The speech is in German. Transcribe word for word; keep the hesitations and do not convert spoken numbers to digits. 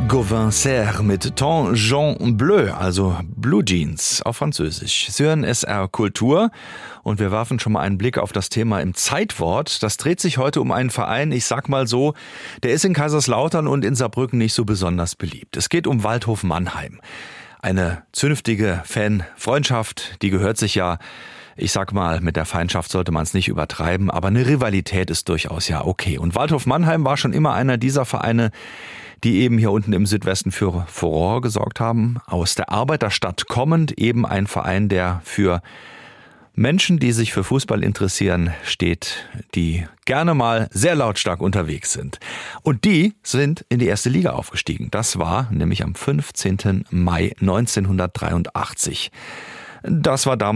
Gauvin Serre mit Ton Jaune Bleu, also Blue Jeans auf Französisch. Sie hören S R Kultur und wir werfen schon mal einen Blick auf das Thema im Zeitwort. Das dreht sich heute um einen Verein, ich sag mal so, der ist in Kaiserslautern und in Saarbrücken nicht so besonders beliebt. Es geht um Waldhof Mannheim. Eine zünftige Fan-Freundschaft, die gehört sich ja, ich sag mal, mit der Feindschaft sollte man es nicht übertreiben, aber eine Rivalität ist durchaus ja okay. Und Waldhof Mannheim war schon immer einer dieser Vereine, die eben hier unten im Südwesten für Furore gesorgt haben. Aus der Arbeiterstadt kommend, eben ein Verein, der für Menschen, die sich für Fußball interessieren, steht, die gerne mal sehr lautstark unterwegs sind. Und die sind in die erste Liga aufgestiegen. Das war nämlich am fünfzehnten Mai neunzehnhundertdreiundachtzig. Das war damals